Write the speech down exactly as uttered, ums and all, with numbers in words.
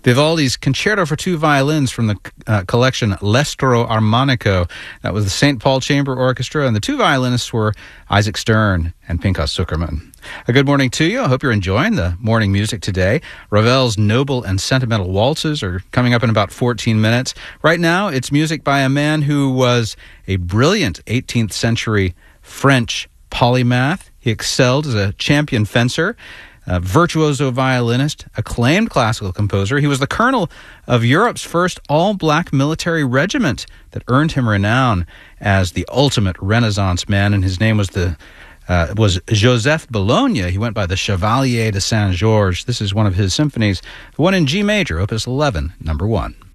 Vivaldi's Concerto for Two Violins from the uh, collection L'Estro Armonico. That was the Saint Paul Chamber Orchestra, and the two violinists were Isaac Stern and Pinchas Zukerman. A good morning to you. I hope you're enjoying the morning music today. Ravel's Noble and Sentimental Waltzes are coming up in about fourteen minutes. Right now, it's music by a man who was a brilliant eighteenth century French polymath. He excelled as a champion fencer, a virtuoso violinist, acclaimed classical composer. He was the colonel of Europe's first all-black military regiment that earned him renown as the ultimate Renaissance man, and his name was the uh, was Joseph Bologna. He went by the Chevalier de Saint-Georges. This is one of his symphonies, the one in G major, Opus eleven, number one.